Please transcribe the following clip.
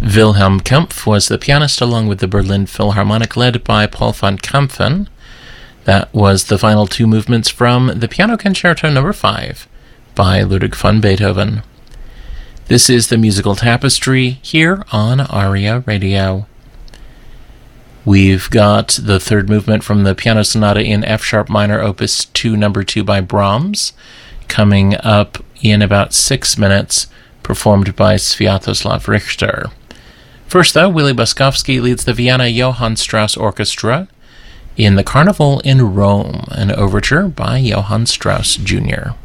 Wilhelm Kempff was the pianist along with the Berlin Philharmonic led by Paul von Kampffen. That was the final two movements from the Piano Concerto No. 5 by Ludwig van Beethoven. This is the Musical Tapestry here on ARIA Radio. We've got the third movement from the Piano Sonata in F-sharp minor, Opus 2, No. 2 by Brahms, coming up in about 6 minutes, performed by Sviatoslav Richter. First, though, Willy Boskovsky leads the Vienna Johann Strauss Orchestra in the Carnival in Rome, an overture by Johann Strauss Jr.